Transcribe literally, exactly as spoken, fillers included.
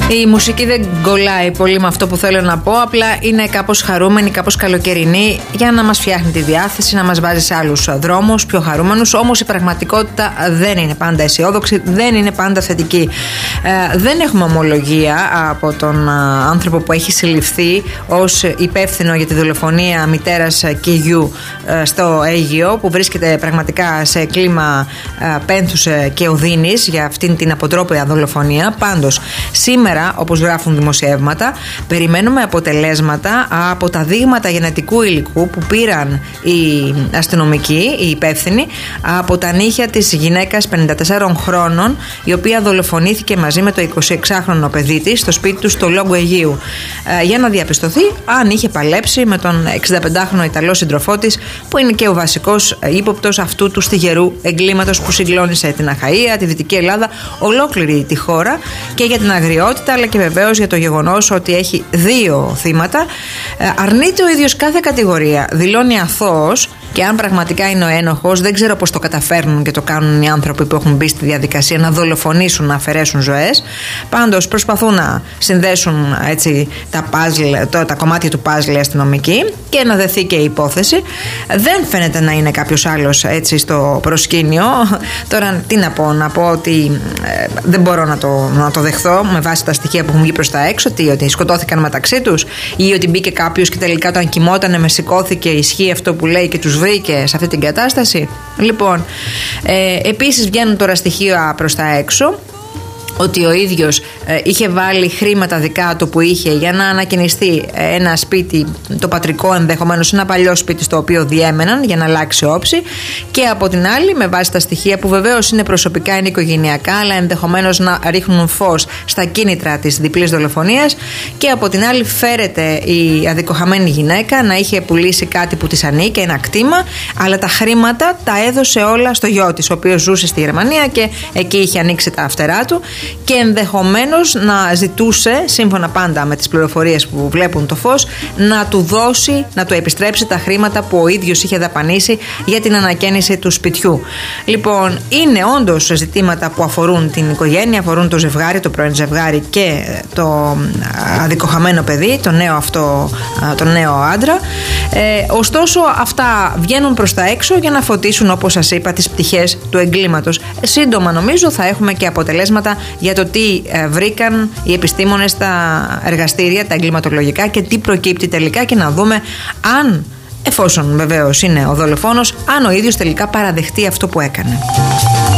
Η μουσική δεν κολλάει πολύ με αυτό που θέλω να πω. Απλά είναι κάπως χαρούμενη, κάπως καλοκαιρινή, για να μας φτιάχνει τη διάθεση, να μας βάζει σε άλλους δρόμους, πιο χαρούμενους. Όμως η πραγματικότητα δεν είναι πάντα αισιόδοξη, δεν είναι πάντα θετική. Ε, δεν έχουμε ομολογία από τον άνθρωπο που έχει συλληφθεί ως υπεύθυνο για τη δολοφονία μητέρας και γιου στο Αίγυο, που βρίσκεται πραγματικά σε κλίμα πένθους και οδύνης για αυτήν την αποτρόπαια δολοφονία. Πάντως, σήμερα, όπως γράφουν δημοσιεύματα, περιμένουμε αποτελέσματα από τα δείγματα γενετικού υλικού που πήραν οι αστυνομικοί, οι υπεύθυνοι, από τα νύχια της γυναίκας πενήντα τεσσάρων χρόνων, η οποία δολοφονήθηκε μαζί με το εικοσιεξάχρονο παιδί της στο σπίτι του στο Λόγκο Αιγαίου, για να διαπιστωθεί αν είχε παλέψει με τον εξηνταπεντάχρονο Ιταλό σύντροφό της, που είναι και ο βασικός ύποπτος αυτού του στιγερού εγκλήματος που συγκλώνησε την Αχαΐα, τη Δυτική Ελλάδα, ολόκληρη τη χώρα, και για την αγριότητα, αλλά και βεβαίως για το γεγονός ότι έχει δύο θύματα. Αρνείται ο ίδιος κάθε κατηγορία, δηλώνει αθώος, και αν πραγματικά είναι ο ένοχος, δεν ξέρω πώς το καταφέρνουν και το κάνουν οι άνθρωποι που έχουν μπει στη διαδικασία να δολοφονήσουν, να αφαιρέσουν ζωές. Πάντως προσπαθούν να συνδέσουν έτσι τα, puzzle, το, τα κομμάτια του puzzle οι αστυνομικοί και να δεθεί και η υπόθεση. Δεν φαίνεται να είναι κάποιος άλλος έτσι στο προσκήνιο. Τώρα τι να πω, να πω ότι ε, δεν μπορώ να το, να το δεχθώ με βάση τα στοιχεία που έχουν βγει προς τα έξω, τι, ότι σκοτώθηκαν μεταξύ τους, ή ότι μπήκε κάποιος και τελικά όταν κοιμότανε με σηκώθηκε, ισχύει αυτό που λέει και τους βρήκε σε αυτή την κατάσταση. Λοιπόν, ε, επίσης βγαίνουν τώρα στοιχεία προς τα έξω ότι ο ίδιος ε, είχε βάλει χρήματα δικά του που είχε για να ανακαινιστεί ένα σπίτι, το πατρικό ενδεχομένως, ένα παλιό σπίτι στο οποίο διέμεναν, για να αλλάξει όψη, και από την άλλη, με βάση τα στοιχεία που βεβαίως είναι προσωπικά, είναι οικογενειακά, αλλά ενδεχομένως να ρίχνουν φως στα κίνητρα της διπλής δολοφονίας, και από την άλλη φέρεται η αδικοχαμένη γυναίκα να είχε πουλήσει κάτι που της ανήκε, ένα κτήμα, αλλά τα χρήματα τα έδωσε όλα στο γιο της, ο οποίος ζούσε στη Γερμανία και εκεί είχε ανοίξει τα φτερά του, και ενδεχομένως να ζητούσε, σύμφωνα πάντα με τις πληροφορίες που βλέπουν το φως, να του δώσει, να του επιστρέψει τα χρήματα που ο ίδιος είχε δαπανίσει για την ανακαίνιση του σπιτιού. Λοιπόν, είναι όντως ζητήματα που αφορούν την οικογένεια, αφορούν το ζευγάρι, το πρώην ζευγάρι και το αδικοχαμένο παιδί, το νέο αυτό, το νέο άντρα. Ε, ωστόσο, αυτά βγαίνουν προς τα έξω για να φωτίσουν, όπως σας είπα, τις πτυχές του εγκλήματος. Σύντομα, νομίζω, θα έχουμε και αποτελέσματα για το τι βρήκαν οι επιστήμονες στα εργαστήρια, τα εγκληματολογικά, και τι προκύπτει τελικά, και να δούμε αν, εφόσον βεβαίως είναι ο δολοφόνος, αν ο ίδιος τελικά παραδεχτεί αυτό που έκανε.